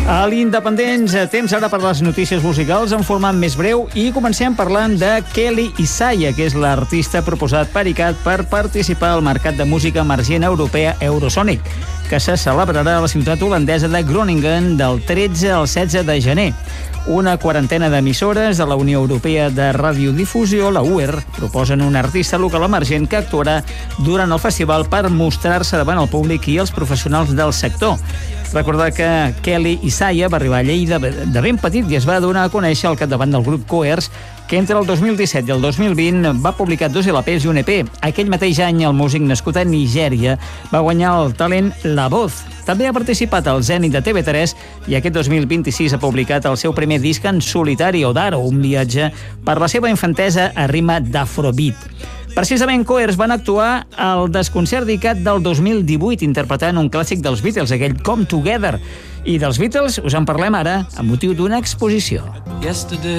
A l'Independents, temps ara per les notícies musicals en format més breu i comencem parlant de Kelly Isaiah, que és l'artista proposat per ICAT per participar al mercat de música emergent europea Eurosonic, que se celebrarà a la ciutat holandesa de Groningen del 13 al 16 de gener. Una quarantena d'emissores de la Unió Europea de Radiodifusió, la UER, proposen un artista local emergent que actuarà durant el festival per mostrar-se davant el públic i els professionals del sector. Recordar que Kelly Isaiah va arribar a Lleida de ben petit i es va donar a conèixer al capdavant del grup Coers, que entre el 2017 i el 2020 va publicar 2 LPs i un EP. Aquell mateix any, el músic nascut a Nigèria va guanyar el talent La Voz. També ha participat al Zenit de TV3 i aquest 2026 ha publicat el seu primer disc en solitari, Odaro, un viatge per la seva infantesa a ritme d'afrobeat. Precisament Coers van actuar al desconcert d'ICAT del 2018 interpretant un clàssic dels Beatles, aquell Come Together. I dels Beatles us en parlem ara amb motiu d'una exposició.